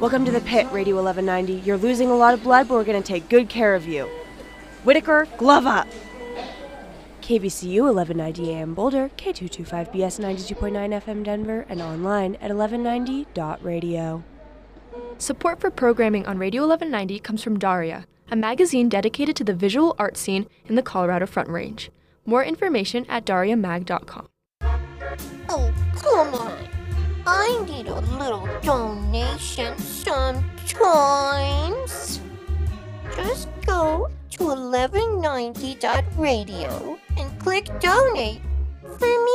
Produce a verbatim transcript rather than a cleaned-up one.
Welcome to the pit, Radio eleven ninety. You're losing a lot of blood, but we're going to take good care of you. Whitaker, glove up! K V C U eleven ninety A M Boulder, K two twenty-five B S ninety-two point nine F M Denver, and online at eleven ninety dot radio. Support for programming on Radio eleven ninety comes from Daria, a magazine dedicated to the visual art scene in the Colorado Front Range. More information at daria mag dot com. Oh, come on. I need a little donation sometimes. Just go to eleven ninety dot radio and click donate for me.